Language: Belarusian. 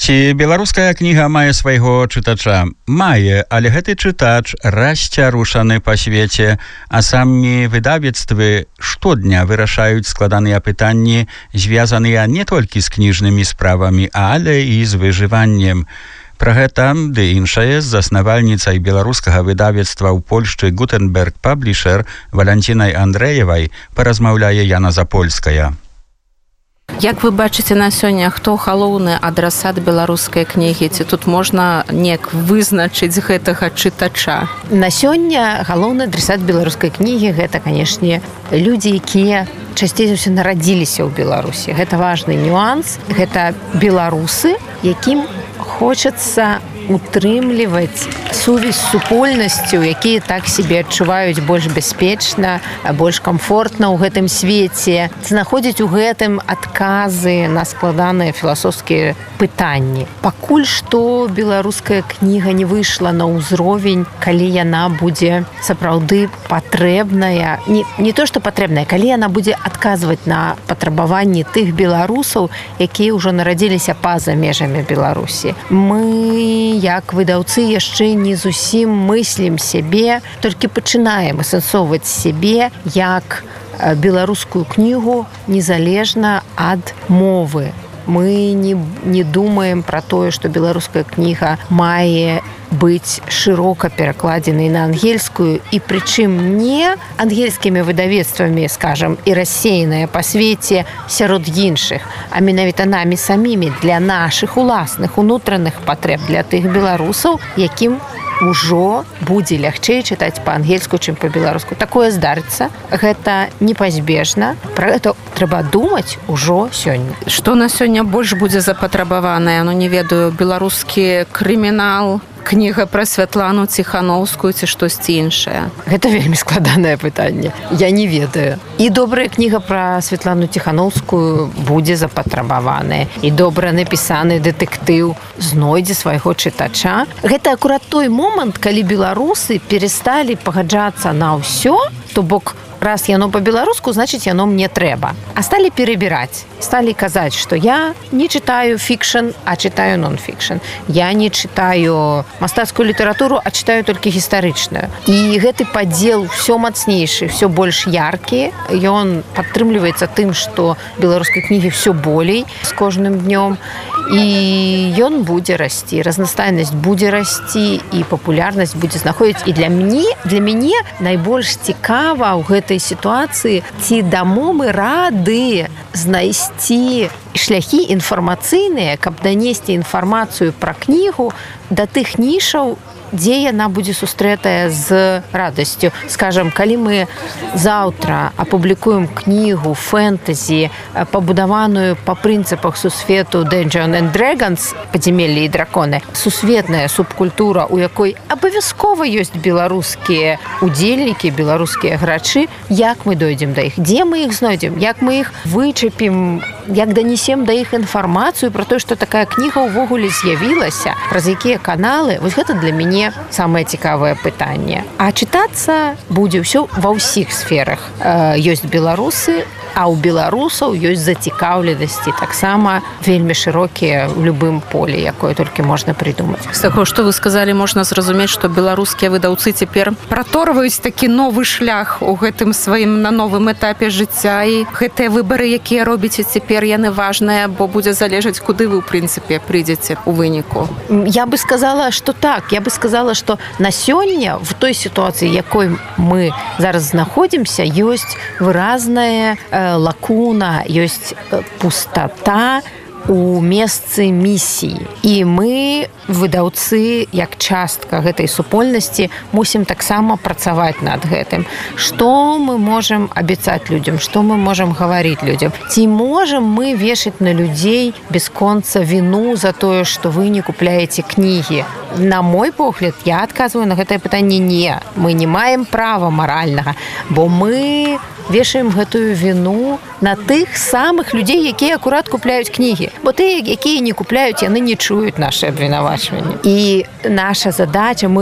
Ці беларуская кніга мае свайго чытача? Мае, але гэты чытач расцярушаны па свеце, а самі выдавецтвы штодня вырашаюць складаныя пытанні, звязаныя не толькі з кніжнымі справамі, але і з выжываннем. Пра гэта ды іншае з заснавальніцай беларускага выдавецтва ў Польшчы Gutenberg Publisher Валянцінай Андрэевай паразмаўляе Яна Запольская. Як вы бачыце на сёння, хто галоўны адрасат беларускай кнігі? Ці тут можна неяк вызначыць гэтага чытача? На сёння галоўны адрасат беларускай кнігі гэта, канешне, людзі, якія часцей за ўсё нарадзіліся ў Беларусі. Гэта важны нюанс. Гэта беларусы, якім хочацца утрымліваць сувязь з супольнасцю, якія так сябе адчуваюць больш бяспечна, больш камфортна ў гэтым свеце, знаходзяць у гэтым адказы на складаныя філасофскія пытанні. Пакуль што беларуская кніга не выйшла на ўзровень, калі яна будзе сапраўды патрэбная, не то што патрэбная, калі яна будзе адказваць на патрабаванні тых беларусаў, якія ўжо нарадзіліся па-за межамі Беларусі. Мы, як выдаўцы, яшчэ не зусім мыслім сябе, толькі пачынаем асэнсоўваць сябе як беларускую кнігу незалежна ад мовы. Мы не думаем пра тое, што беларуская кніга мае быць шырока перакладзенай на ангельскую, і прычым не ангельскімі выдавецтвамі, скажам, і рассеяныя па свеце сярод іншых, а менавіта намі самімі для нашых уласных унутраных патрэб, для тых беларусаў, якім ужо будзе лягчэй чытаць па-ангельску, чым па-беларуску. Такое здарыцца, гэта непазбежна. Пра гэта трэба думаць ужо сёння. Што на сёння больш будзе запатрабаванае? Не ведаю, беларускі крымінал, кніга пра Святлану Ціхановскую ці штосьці іншае? Гэта вельмі складанае пытанне. Я не ведаю. І добрая кніга пра Святлану Ціхановскую будзе запатрабаваная. І добра напісаны дэтэктыў знойдзе свайго чытача. Гэта акурат той момант, калі беларусы пересталі пагаджацца на ўсё, то бок раз яно по-беларуску, значыць, яно мне трэба. А сталі перабіраць. Сталі казаць, што я не чытаю фікшн, а чытаю нон-фікшн. Я не чытаю мастацкую літаратуру, а чытаю толькі гістарычную. І гэты падзел ўсё мацнейшы, ўсё больш яркі. Ён падтрымліваецца тым, што беларускай кнігі ўсё болей з кожным днём. І ён будзе расці. Разнастайнасць будзе расці, і папулярнасць будзе знаходзіць. І для мяне найбольш цікава ў гэтай сітуацыі, ці дамо мы рады знайсці шляхі інфармацыйныя, каб данесці інфармацыю пра кнігу да тых нішаў, дзе яна будзе сустрэтая з радасцю. Скажам, калі мы заўтра апублікуем кнігу фэнтэзі, пабудаваную па прынцыпах сусвету Dungeons and Dragons, падзямеллі і драконы, сусветная субкультура, у якой абавязкова ёсць беларускія удзельнікі, беларускія грачы, як мы дойдзем да іх? Дзе мы іх знойдзем? Як мы іх вычапім? Як данесем да іх інфармацыю пра тое, што такая кніга ўвогуле з'явілася? Праз якія каналы? Вось гэта для мяне самае цікавае пытанне. А чытацца будзе ўсё ва ўсіх сферах. Ёсць беларусы, а ў беларусаў ёсць зацікаўленасці таксама вельмі шырокія ў любым полі, якое толькі можна прыдумаць. З таго, што вы сказалі, можна зразумець, што беларускія выдаўцы цяпер праторваюць такі новы шлях у гэтым сваім на новым этапе жыцця, і гэтыя выбары, якія робіце цяпер, яны важныя, бо будзе залежаць, куды вы, ў прынцыпе, прыйдзеце ў выніку. Я бы сказала, што так. Я бы сказала, што на сёння, в той сітуацыі, якой мы зараз знаходзімся, ёсць выразная лакуна, ёсць пустата у месцы місіі. І мы, выдаўцы, як частка гэтай супольнасці, мусім таксама працаваць над гэтым. Што мы можам абяцаць людзям? Што мы можам гаварыць людзям? Ці можам мы вешаць на людзей бясконца віну за тое, што вы не купляеце кнігі? На мой погляд, я адказваю на гэтае пытанне не. Мы не маем права маральнага, бо мы вешаем гэтую віну на тых самых людзей, якія акурат купляюць кнігі. Бо тыя, якія не купляюць, яны не чуюць нашы абвінавачванні. І наша задача,